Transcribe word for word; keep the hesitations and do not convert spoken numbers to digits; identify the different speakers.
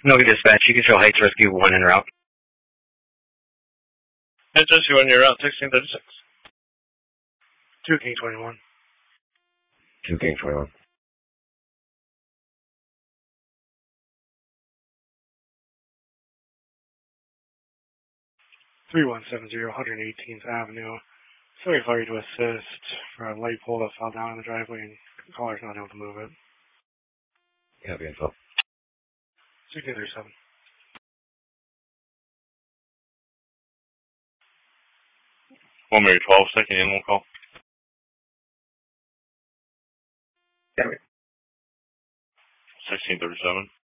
Speaker 1: No dispatch. You can show Heights Rescue one en route.
Speaker 2: Heights Rescue one, you're route sixteen thirty-six.
Speaker 3: two King twenty-one.
Speaker 4: two King twenty-one.
Speaker 3: three one seven zero, one hundred eighteenth Avenue. Sorry for you to assist for a light pole that fell down in the driveway and the caller's not able to move it.
Speaker 4: Copy info.
Speaker 3: sixteen thirty-seven.
Speaker 2: One Mary twelve, second animal call.
Speaker 4: Copy.
Speaker 2: sixteen thirty-seven.